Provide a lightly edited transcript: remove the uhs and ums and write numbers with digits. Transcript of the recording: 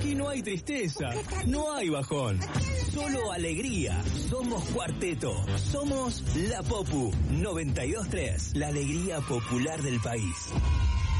Aquí no hay tristeza, no hay bajón, solo alegría. Somos Cuarteto, somos La Popu 92.3, la alegría popular del país.